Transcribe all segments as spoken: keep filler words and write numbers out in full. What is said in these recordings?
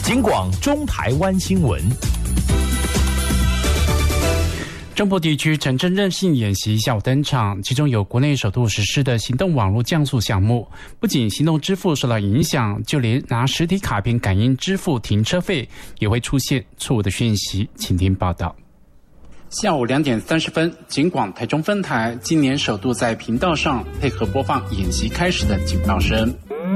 警广中台湾新闻。 中部地区城镇韧性演习下午登场，其中有国内首度实施的行动网络降速项目。不仅行动支付受到影响，就连拿实体卡片感应支付停车费也会出现错误的讯息。请听报道。下午两点三十分，警广台中分台今年首度在频道上配合播放演习开始的警报声。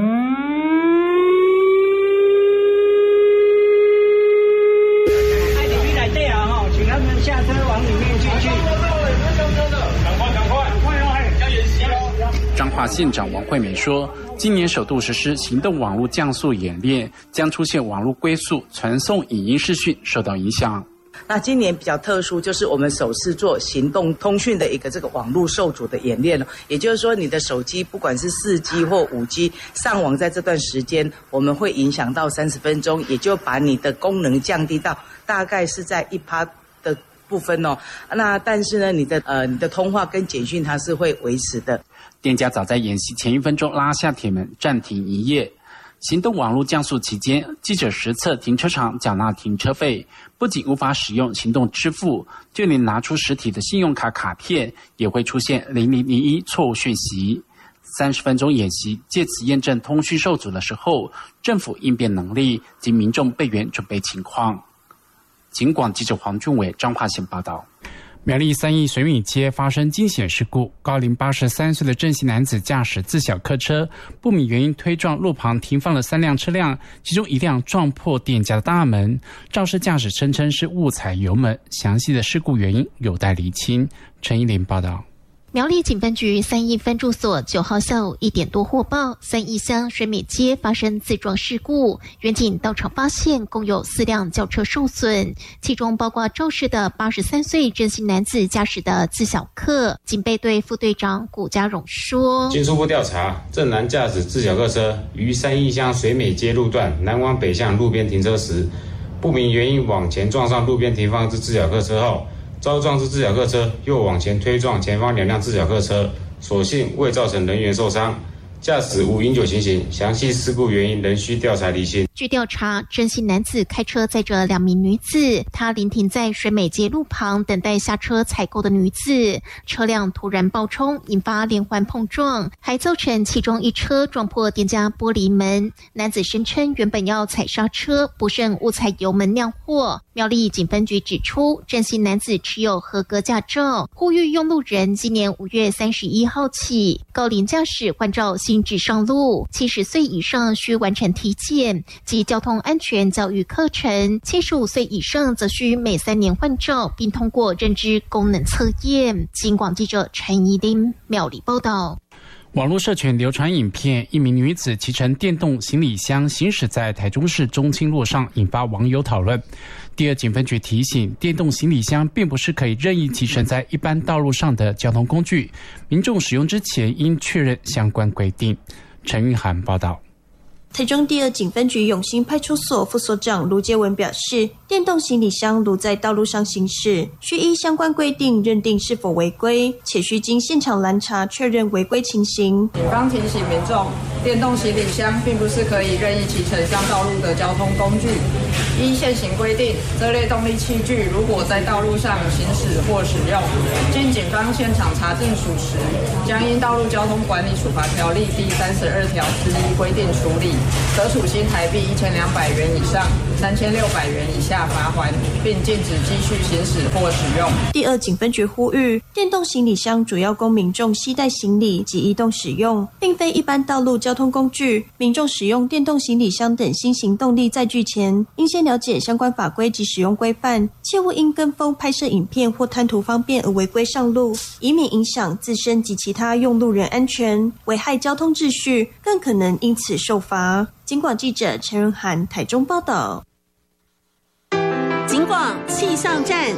下车往里面进去，赶快赶快赶快哦！要演习了。 彰化县长王惠美说，今年首度实施行动网络降速演练，将出现网络龟速、传送影音视讯受到影响。 那今年比较特殊，就是我们首次做行动通讯的一个这个网络受阻的演练了。也就是说，你的手机不管是四 G 或五 G 上网，在这段时间我们会影响到三十分钟，也就把你的功能降低到大概是在一趴的部分哦。那但是呢，你的呃你的通话跟简讯它是会维持的。 店家早在演习前一分钟拉下铁门，暂停营业。行动网络降速期间，记者实测停车场缴纳停车费，不仅无法使用行动支付，就连拿出实体的信用卡卡片也会出现零零零一错误讯息。三十分钟演习，借此验证通讯受阻的时候，政府应变能力及民众备援准备情况。警广记者黄俊伟彰化县报道。苗栗三义水米街发生惊险事故，高龄八十三岁的郑姓男子驾驶自小客车，不明原因推撞路旁停放了三辆车辆，其中一辆撞破店家的大门。肇事驾驶声称是误踩油门，详细的事故原因有待厘清。陈依林报道。 苗栗警分局三义分驻所九号下午一点多获报，三义乡水美街发生自撞事故。员警到场发现，共有四辆轿车受损，其中包括肇事的八十三岁郑姓男子驾驶的自小客。警备队副队长古家荣说：“ 经初步调查，郑男驾驶自小客车于三义乡水美街路段南往北向路边停车时，不明原因往前撞上路边停放之自小客车后。”遭撞之自小客车又往前推撞前方两辆自小客车，所幸未造成人员受伤，驾驶无饮酒情形，详细事故原因仍需调查厘清。 据调查，郑姓男子开车载着两名女子，他临停在水美街路旁等待下车采购的女子，车辆突然爆冲，引发连环碰撞，还造成其中一车撞破店家玻璃门。男子声称原本要踩刹车，不慎误踩油门酿祸。苗栗警分局指出，郑姓男子持有合格驾照，呼吁用路人今年五月三十一号起，高龄驾驶换照新制上路，七十岁以上需完成体检及交通安全教育课程，七十五岁以上则需每三年换照，并通过认知功能测验。警广记者陈怡琳苗栗报道。 网络社群流传影片，一名女子骑乘电动行李箱行驶在台中市中清路上，引发网友讨论。第二警分局提醒，电动行李箱并不是可以任意骑乘在一般道路上的交通工具，民众使用之前应确认相关规定。陈玉涵报道。 台中第二警分局永兴派出所副所长卢介文表示，电动行李箱如在道路上行驶，需依相关规定认定是否违规，且需经现场拦查确认违规情形。 警方提醒民众，电动行李箱并不是可以任意骑乘上道路的交通工具。依现行规定，这类动力器具如果在道路上行驶或使用，经警方现场查证属实，将因道路交通管理处罚条例第三十二条之一规定处理，可处新台币一千两百元以上三千六百元以下罚锾，并禁止继续行驶或使用。 第二警分局呼吁，电动行李箱主要供民众携带行李及移动使用，并非一般道路交通工具。民众使用电动行李箱等新型动力载具前，应先了解相关法规及使用规范，切勿因跟风拍摄影片或贪图方便而违规上路，以免影响自身及其他用路人安全，危害交通秩序，更可能因此受罚。警广记者陈仁涵台中报道。 警广气象站。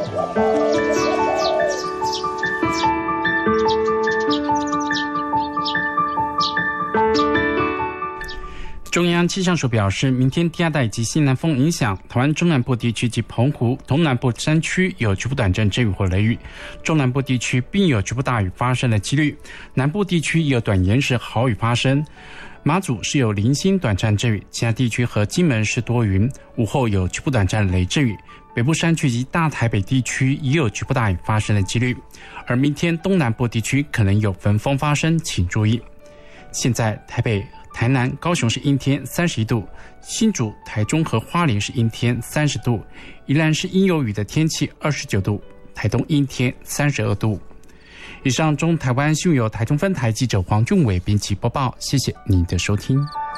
中央气象署表示，明天低压带及西南风影响台湾中南部地区及澎湖、东南部山区有局部短暂阵雨或雷雨，中南部地区并有局部大雨发生的几率，南部地区也有短延时豪雨发生。 马祖是有零星短暂阵雨，其他地区和金门是多云，午后有局部短暂雷阵雨，北部山区及大台北地区也有局部大雨发生的几率，而明天东南部地区可能有焚风发生，请注意。现在台北、台南、高雄是阴天三十一度，新竹、台中和花莲是阴天三十度，宜兰是阴有雨的天气二十九度，台东阴天三十二度。以上中台湾新闻由台中分台记者黄俊伟编辑播报，谢谢您的收听。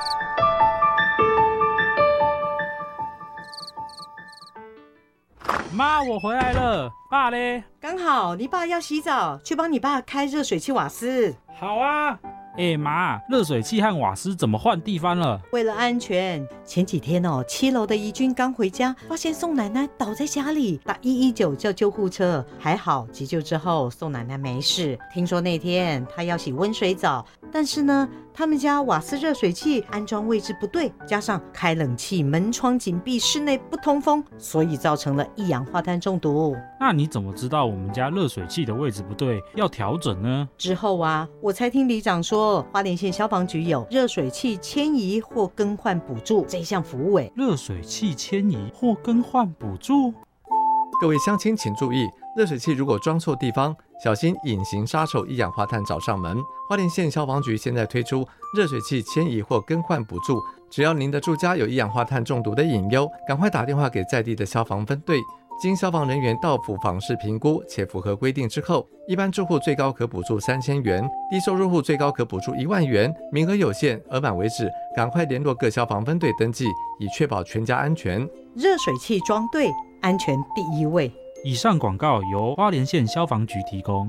妈，我回来了。爸嘞？ 刚好你爸要洗澡，去帮你爸开热水器瓦斯。 好啊。哎、欸、妈，热水器和瓦斯怎么换地方了？ 为了安全，前几天哦，七楼的怡君刚回家，发现宋奶奶倒在家里，打一一九叫救护车，还好急救之后宋奶奶没事。听说那天她要洗温水澡，但是呢，他们家瓦斯热水器安装位置不对，加上开冷气门窗紧闭，室内不通风，所以造成了一氧化碳中毒。 那你怎么知道我们家热水器的位置不对，要调整呢？ 之后啊，我才听里长说，花莲县消防局有热水器迁移或更换补助这一项服务。哎， 热水器迁移或更换补助？ 各位乡亲请注意，热水器如果装错地方，小心隐形杀手一氧化碳找上门。花莲县消防局现在推出热水器迁移或更换补助，只要您的住家有一氧化碳中毒的隐忧，赶快打电话给在地的消防分队。经消防人员到府访视评估且符合规定之后，一般住户最高可补助三千元，低收入户最高可补助一万元，名额有限，额满为止，赶快联络各消防分队登记，以确保全家安全。 热水器装对，安全第一位。 以上广告由花莲县消防局提供。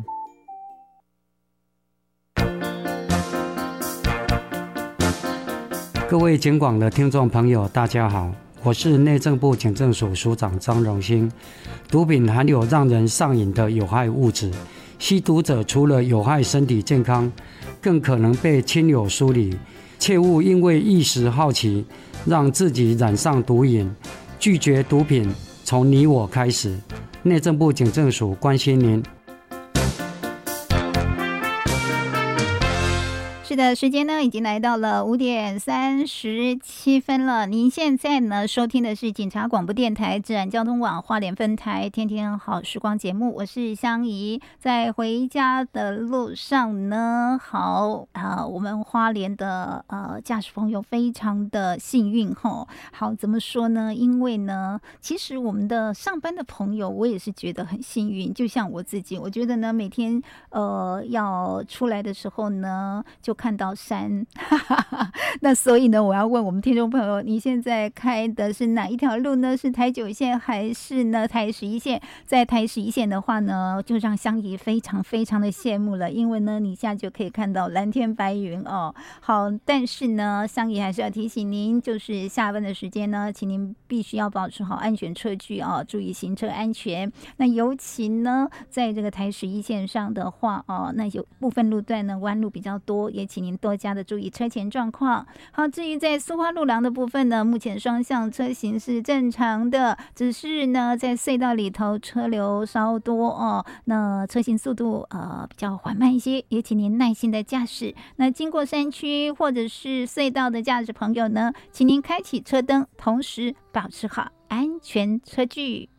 各位警广的听众朋友，大家好。我是内政部警政署署长张荣兴。毒品含有让人上瘾的有害物质，吸毒者除了有害身体健康，更可能被亲友疏离。切勿因为一时好奇，让自己染上毒瘾。拒绝毒品，从你我开始。内政部警政署关心您。 是的，时间呢已经来到了五点三十七分了。您现在呢收听的是警察广播电台治安交通网花莲分台天天好时光节目，我是香怡。在回家的路上呢，好啊、呃，我们花莲的呃驾驶朋友非常的幸运吼。好，怎么说呢？因为呢，其实我们的上班的朋友，我也是觉得很幸运。就像我自己，我觉得呢，每天呃要出来的时候呢，就看到山，那所以呢，我要问我们听众朋友，你现在开的是哪一条路呢？是台九线还是呢台十一线？在台十一线的话呢，就让香怡非常非常的羡慕了，因为呢，你现在就可以看到蓝天白云哦。好，但是呢，香怡还是要提醒您，就是下班的时间呢，请您必须要保持好安全车距哦，注意行车安全。那尤其呢，在这个台十一线上的话哦，那有部分路段呢弯路比较多，也请您多加的注意车前状况。好，至于在苏花路廊的部分呢，目前双向车行是正常的，只是呢在隧道里头车流稍多哦，那车行速度呃比较缓慢一些，也请您耐心的驾驶。那经过山区或者是隧道的驾驶朋友呢，请您开启车灯，同时保持好安全车距。